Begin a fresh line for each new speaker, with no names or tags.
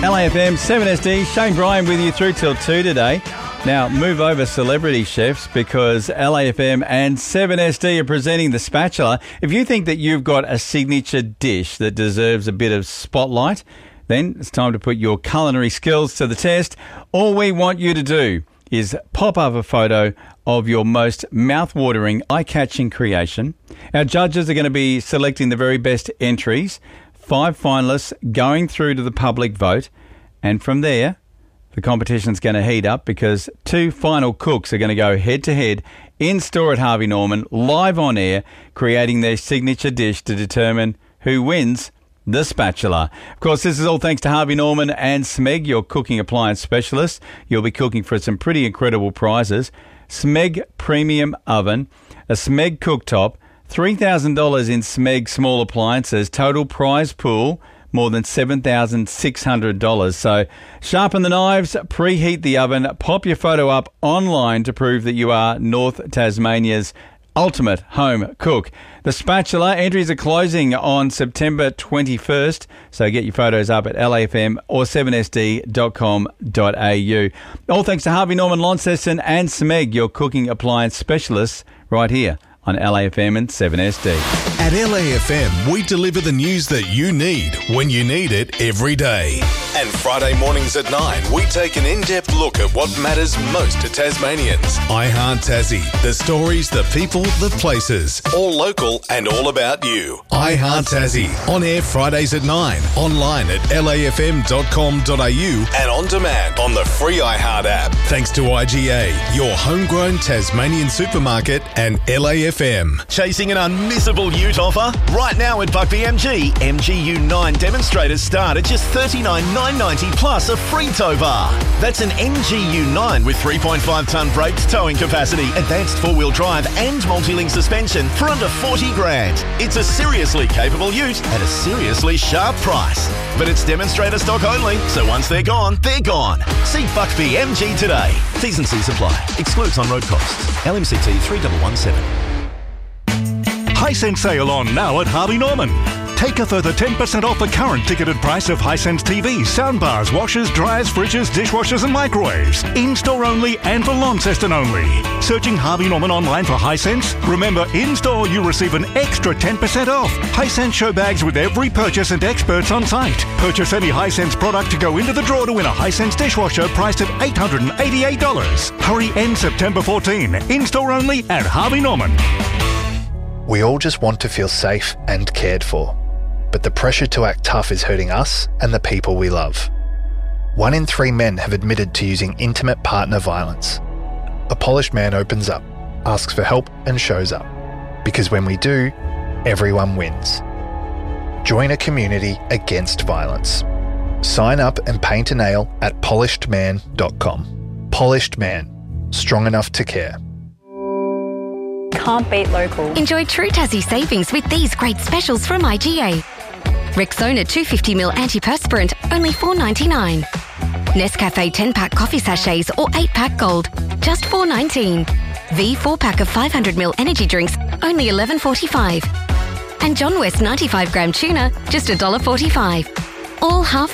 LAFM 7SD, Shane Bryan with you through till 2 today. Now, move over celebrity chefs because LAFM and 7SD are presenting The Spatula. If you think that you've got a signature dish that deserves a bit of spotlight, then it's time to put your culinary skills to the test. All we want you to do is pop up a photo of your most mouth-watering, eye-catching creation. Our judges are going to be selecting the very best entries, 5 finalists going through to the public vote, and from there, the competition's going to heat up because 2 final cooks are going to go head-to-head in-store at Harvey Norman, live on air, creating their signature dish to determine who wins The Spatula. Of course, this is all thanks to Harvey Norman and Smeg, your cooking appliance specialist. You'll be cooking for some pretty incredible prizes. Smeg Premium Oven, a Smeg cooktop, $3,000 in Smeg small appliances, total prize pool, more than $7,600. So sharpen the knives, preheat the oven, pop your photo up online to prove that you are North Tasmania's ultimate home cook. The Spatula entries are closing on September 21st, so get your photos up at LAFM or 7sd.com.au. All thanks to Harvey Norman, Launceston and Smeg, your cooking appliance specialists, right here on LAFM and 7SD.
At LAFM, we deliver the news that you need when you need it every day. And Friday mornings at 9, we take an in-depth look at what matters most to Tasmanians. I Heart Tassie. The stories, the people, the places. All local and all about you. I Heart Tassie. On air Fridays at 9. Online at lafm.com.au and on demand on the free iHeart app. Thanks to IGA, your homegrown Tasmanian supermarket, and LAFM.
Chasing an unmissable ute offer? Right now at Buck BMG, MGU9 demonstrators start at just $39,990 plus a free tow bar. That's an MGU9 with 3.5 tonne brakes, towing capacity, advanced 4-wheel drive and multi-link suspension for under $40,000. It's a seriously capable ute at a seriously sharp price. But it's demonstrator stock only, so once they're gone, they're gone. See Buck BMG today. T's and C's apply. Excludes on-road costs. LMCT 3117.
Hisense sale on now at Harvey Norman. Take a further 10% off the current ticketed price of Hisense TVs, soundbars, washers, dryers, fridges, dishwashers and microwaves. In-store only and for Launceston only. Searching Harvey Norman online for Hisense? Remember, in-store you receive an extra 10% off. Hisense show bags with every purchase and experts on site. Purchase any Hisense product to go into the draw to win a Hisense dishwasher priced at $888. Hurry, end September 14. In-store only at Harvey Norman.
We all just want to feel safe and cared for. But the pressure to act tough is hurting us and the people we love. 1 in 3 men have admitted to using intimate partner violence. A polished man opens up, asks for help and shows up. Because when we do, everyone wins. Join a community against violence. Sign up and paint a nail at polishedman.com. Polished Man. Strong enough to care.
Can't beat local.
Enjoy true Tassie savings with these great specials from IGA. Rexona 250ml antiperspirant, only $4.99. Nescafe 10-pack coffee sachets or 8-pack gold, just $4.19. V 4-pack of 500ml energy drinks, only $11.45. And John West 95-gram tuna, just $1.45. All half